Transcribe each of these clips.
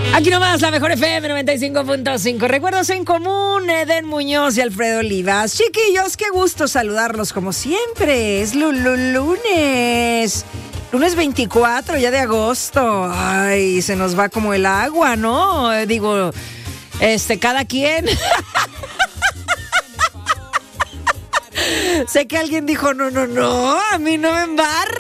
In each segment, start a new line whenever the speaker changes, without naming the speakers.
Aquí nomás, la mejor FM 95.5. Recuerdos en común, Eden Muñoz y Alfredo Olivas. Chiquillos, qué gusto saludarlos como siempre. Es lunes. Lunes 24 ya de agosto. Ay, se nos va como el agua, ¿no? Digo, cada quien. Sé que alguien dijo, no, a mí no me embarre.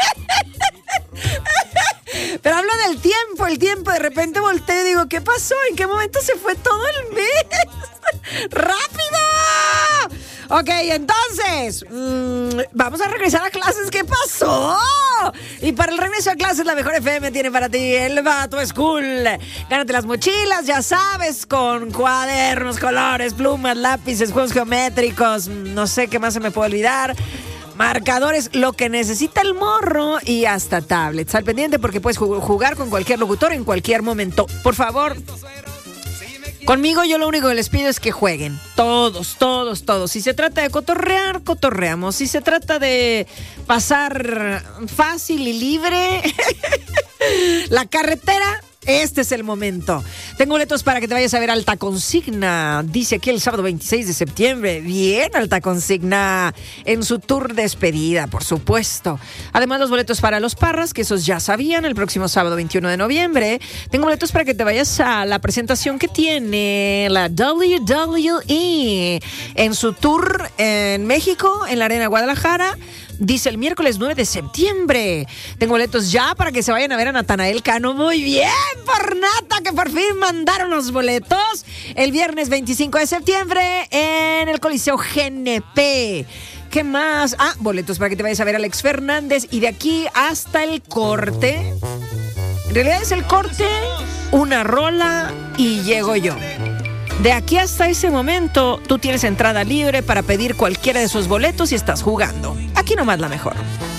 Pero hablo del tiempo, de repente volteé y digo, ¿qué pasó? ¿En qué momento se fue todo el mes? ¡Rápido! Ok, entonces, vamos a regresar a clases, ¿qué pasó? Y para el regreso a clases, la mejor FM tiene para ti el Vato School. Gánate las mochilas, ya sabes, con cuadernos, colores, plumas, lápices, juegos geométricos, no sé qué más se me puede olvidar. Marcadores, lo que necesita el morro y hasta tablets. Al pendiente porque puedes jugar con cualquier locutor en cualquier momento. Por favor, conmigo yo lo único que les pido es que jueguen. Todos. Si se trata de cotorrear, cotorreamos. Si se trata de pasar fácil y libre la carretera, este es el momento. Tengo boletos para que te vayas a ver Alta Consigna. Dice aquí el sábado 26 de septiembre. Bien, Alta Consigna en su tour despedida, por supuesto. Además, los boletos para Los Parras, que esos ya sabían, el próximo sábado 21 de noviembre. Tengo boletos para que te vayas a la presentación que tiene la WWE en su tour en México, en la Arena Guadalajara. Dice el miércoles 9 de septiembre. Tengo boletos ya para que se vayan a ver a Natanael Cano. Muy bien, por Nata, que por fin mandaron los boletos. El viernes 25 de septiembre en el Coliseo GNP. ¿Qué más? Boletos para que te vayas a ver a Alex Fernández. Y de aquí hasta el corte. En realidad es el corte, una rola y llego yo. De aquí hasta ese momento, tú tienes entrada libre para pedir cualquiera de esos boletos y estás jugando. Aquí nomás la mejor.